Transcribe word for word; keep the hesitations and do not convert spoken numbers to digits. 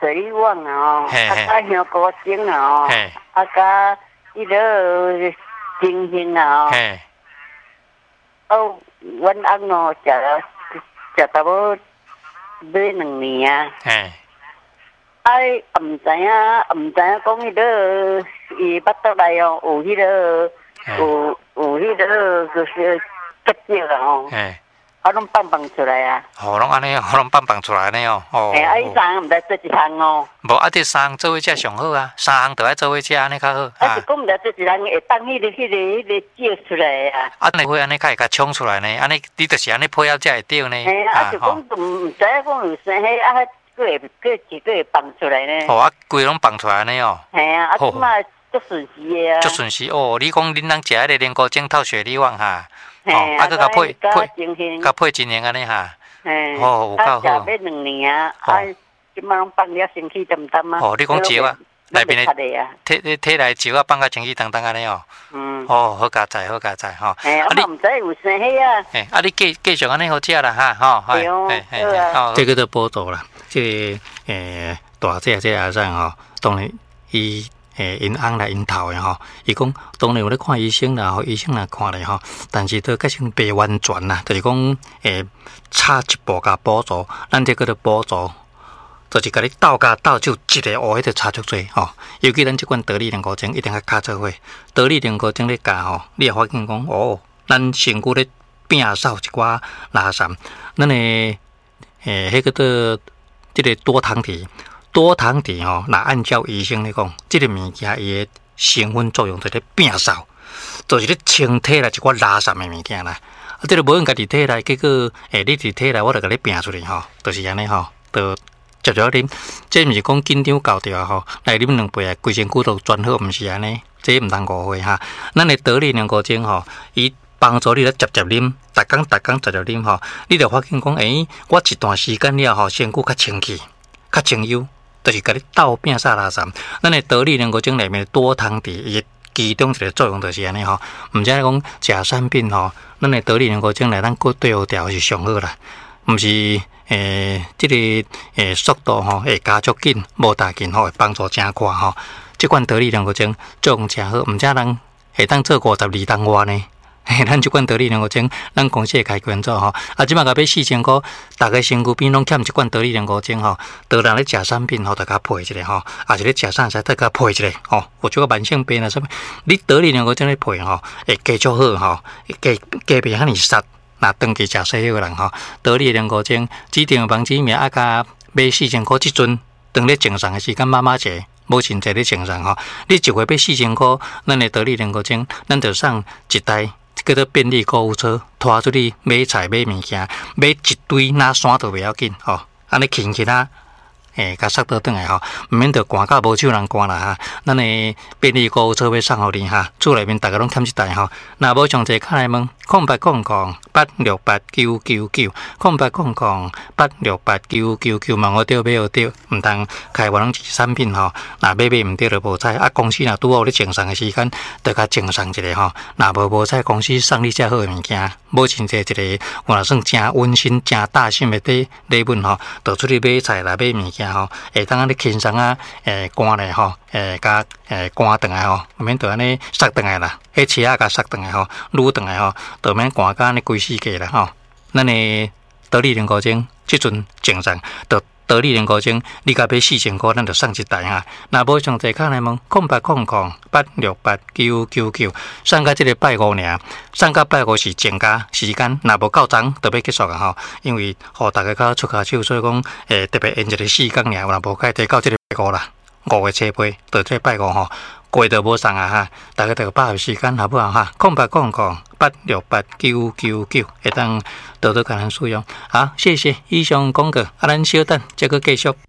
水里网哦， 嘿嘿啊，香菇精哦， 嘿， 啊，加迄个金星啊， 嘿， 哦，阮翁哦，食食差不多买两年啊， 嘿， 啊，毋知影，毋知影讲迄个伊巴肚内哦，有迄个有有迄个就是结石啊哦， 嘿， 啊，拢放放出来啊， 吼，拢安尼，吼，拢放放出来呢哦，哦， 哎，啊，伊三项毋知做一项哦， 无啊，这三项做伙食上好啊，三项都爱做伙食，安尼较好啊，是讲毋知做一项会当迄个迄个迄个借出来啊。 啊，安尼会安尼较会甲冲出来呢，安尼你就是安尼配合才会对呢。 嘿，啊，就讲毋知影讲有生迄啊，佫会佫一个会放出来呢。 哦，啊，规拢放出来呢哦。 嘿啊，啊，即摆足顺时的啊。 足顺时哦，你讲恁人食迄个莲菇精透血力旺哈， 嘿， 啊，佮甲配配， 精神， 甲配真年安尼哈。 嘿， 哦，有够好。 啊，食要两年啊，啊，即摆拢放了身体淡淡啊。 哦，你讲石啊，内面的体体内石啊放甲清气当当安尼哦。 嗯。 哦，好加载，好加载吼。 嘿，啊，你毋知有生迄啊。 嘿，啊，你继继续安尼好食啦哈，吼。 对哦。 嘿嘿哦，这个都补助啦，这个诶大姐这阿婶吼，当然伊。诶，因翁来因头的吼，伊讲当然有咧看医生啦，吼医生来看咧吼，但是都决定袂完全啦，就是讲诶差一步甲补助，咱这个咧补助，就是甲你斗甲斗手一个学，迄个差足多吼。尤其咱即款得力莲菇精一定较卡做伙，得力莲菇精咧教吼，你会发现讲哦，咱身躯咧摒扫一寡垃圾，咱诶诶迄个的即个多糖体。多糖体吼，那按照医生来讲，这个物件伊的成分作用在咧摒扫，就是咧清体内一寡垃圾的物件啦。啊，这个无用家己体内，结果诶，你伫体内我就甲你摒出去吼，就是安尼吼，就接着啉。这毋是讲紧张搞掉吼，来啉两杯啊，规身躯都转好，毋是安尼，这毋通误会哈。咱的得力莲菇精吼，伊帮助你咧直接啉，逐工逐工直接啉吼，你就发现讲，诶，我一段时间了吼，身躯较清气，较清幽。就是甲你斗摒扫垃圾，咱的得力莲菇精内面多糖体，伊其中一个作用就是安尼吼。毋知讲食产品吼，咱的得力莲菇精内咱过对好调是上好啦，毋是诶，即、这个诶速度吼会加足紧，无大紧吼会帮助真快吼。即款得力莲菇精作用真好，毋知人会当做五十二吨外呢。嘿，咱即款得力莲菇精，咱公司会开源做吼。啊，即摆甲要四千箍，逐个身躯边拢欠一罐得力莲菇精吼。当然咧食产品吼，大家配一个吼，啊是咧食啥才大家配一个吼。有即个慢性病啊什么，你得力莲菇精咧配吼，会加足好吼，加加袂遐尼杀。若长期食西药人吼，得力莲菇精指定防止命啊，甲买四千箍即阵，当咧正常的时间妈妈节。无真侪咧正常吼，你一回买四千箍，咱的得力莲菇精，咱就送一台。叫做便利购物车，拖出去买菜买物件，买一堆哪山都袂要紧吼，安尼轻轻啊，诶，甲塞倒转来吼，毋免着赶到无手人赶啦哈。咱的便利购物车要送互你哈，厝内面大家拢欠一台吼。若无上侪卡来问，空八空空八六八九九九，空八空空八六八九九九，问我对买有对，毋通开我拢是产品吼。若买买毋对就无采，啊公司若拄好咧正常的时间，着甲正常一个吼。若无无采，公司送你遮好的物件，无真侪一个，我若算真温馨、真大心的礼礼物吼，就出去买菜来买物件吼，会当安尼轻松啊，诶赶来吼，诶甲诶赶转来吼，毋免着安尼塞转来啦，迄车啊甲塞转来吼，撸转来吼，就免赶甲安尼规世界啦吼。咱的得力莲菇精，即阵正常，着得力莲菇精，你甲买四千箍，咱就送一台哈。若无上侪卡来问，空八空空八六八九九九，送到即个拜五尔，送到拜五是正价时间，若无够长，就要结束啊吼。因为互大家较出骹手，所以讲诶特别延一个时间尔，若无该提到即个拜五啦，五月初八，到即个拜五吼。过就无送啊哈，大家就把握时间好不好哈？空八空空八六八九九九，会当多多甲咱使用。好，谢谢以上广告，啊，咱稍等，再个继续。